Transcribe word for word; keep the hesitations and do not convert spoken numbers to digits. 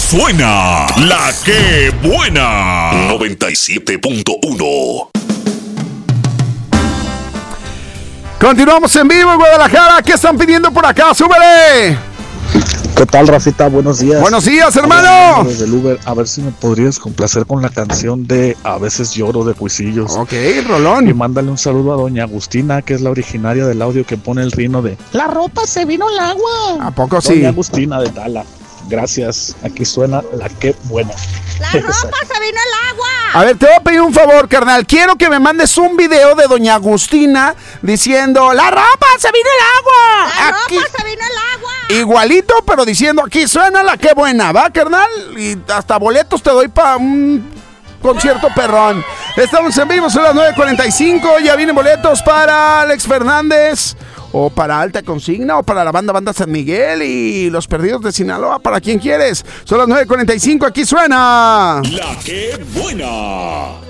suena la que buena. noventa y siete punto uno. Continuamos en vivo en Guadalajara. ¿Qué están pidiendo por acá? ¡Súbele! ¿Qué tal, Rafita? Buenos días. Buenos días, hermano. Desde el Uber, a ver si me podrías complacer con la canción de A veces lloro de Cuisillos. Ok, Rolón. Y mándale un saludo a doña Agustina, que es la originaria del audio que pone el rino de La ropa se vino al agua. ¿A poco sí? Doña Agustina de Tala. Gracias. Aquí suena la que buena. La ropa se vino al agua. A ver, te voy a pedir un favor, carnal. Quiero que me mandes un video de doña Agustina diciendo La ropa se vino al agua. La Aquí. ropa se vino al agua. Igualito, pero diciendo aquí suena la que buena, ¿va, carnal? Y hasta boletos te doy para un concierto perrón. Estamos en vivo, son las nueve cuarenta y cinco. Ya vienen boletos para Alex Fernández, o para Alta Consigna, o para la banda Banda San Miguel y Los Perdidos de Sinaloa. ¿Para quién quieres? Son las nueve cuarenta y cinco, aquí suena La que buena.